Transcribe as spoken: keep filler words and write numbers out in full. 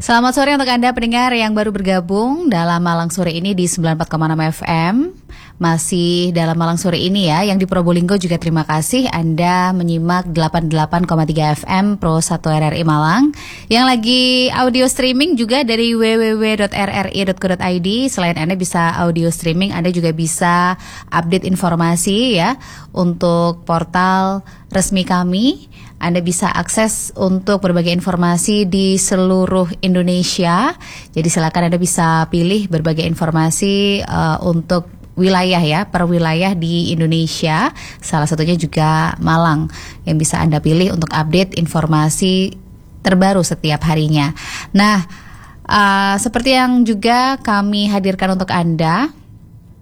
Selamat sore untuk Anda pendengar yang baru bergabung dalam Malang Sore ini di sembilan puluh empat koma enam F M. Masih dalam Malang Sore ini ya, yang di Probolinggo juga terima kasih Anda menyimak delapan puluh delapan koma tiga F M Pro satu R R I Malang. Yang lagi audio streaming juga dari w w w dot r r i dot co dot i d. Selain Anda bisa audio streaming, Anda juga bisa update informasi ya untuk portal resmi kami. Anda bisa akses untuk berbagai informasi di seluruh Indonesia. Jadi silakan Anda bisa pilih berbagai informasi uh, untuk wilayah ya, per wilayah di Indonesia. Salah satunya juga Malang yang bisa Anda pilih untuk update informasi terbaru setiap harinya. Nah, uh, seperti yang juga kami hadirkan untuk Anda,